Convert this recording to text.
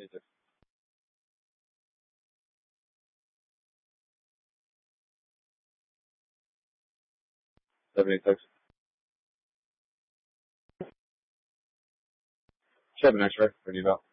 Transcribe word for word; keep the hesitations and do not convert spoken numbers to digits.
You too. seventy-six. Should have an X-ray. What do you got?